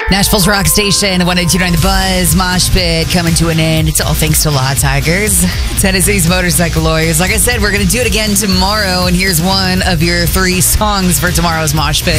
Nashville's Rock Station, 102.9 The Buzz, Mosh Pit coming to an end. It's all thanks to Law Tigers, Tennessee's motorcycle lawyers. Like I said, we're going to do it again tomorrow, and here's one of your 3 songs for tomorrow's Mosh Pit.